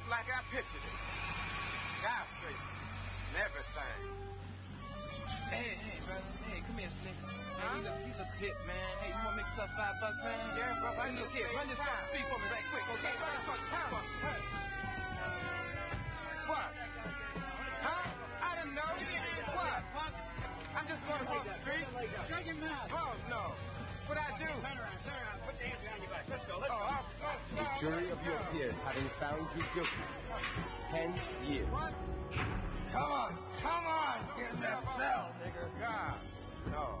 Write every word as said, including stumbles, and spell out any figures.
like I pictured it. Skyscraper and everything. Hey, hey, brother. Hey, come here, Slick. Huh? Hey, he's a tip, man. Hey, you want to make yourself five bucks, man? Yeah, bro. Hey, look here. Run this across the street for me right quick, okay? Run this across the street for me. What? Huh? I didn't know. What? I'm just going across the street. Shut your mouth. Oh, no. What'd I do? Turn around, turn around. Put your hands behind your back. Let's go, let's Oh, go. I'll, oh, no, The jury of your peers having found you guilty. Ten years. What? Come on, come on, get in that cell, nigga. God, no.